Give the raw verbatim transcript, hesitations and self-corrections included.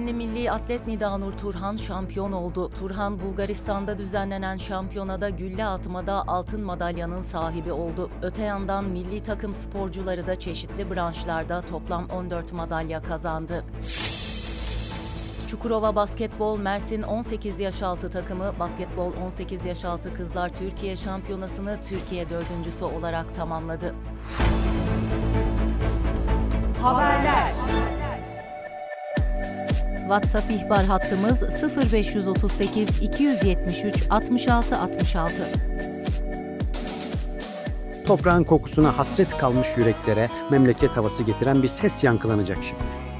isimli milli atlet Nidanur Turhan şampiyon oldu. Turhan, Bulgaristan'da düzenlenen şampiyonada gülle atmada altın madalyanın sahibi oldu. Öte yandan milli takım sporcuları da çeşitli branşlarda toplam on dört madalya kazandı. Çukurova Basketbol Mersin on sekiz yaş altı takımı Basketbol on sekiz yaş altı Kızlar Türkiye Şampiyonası'nı Türkiye dördüncüsü olarak tamamladı. Haberler. WhatsApp ihbar hattımız sıfır beş otuz sekiz iki yüz yetmiş üç altmış altı altmış altı. Toprağın kokusuna hasret kalmış yüreklere memleket havası getiren bir ses yankılanacak şimdi.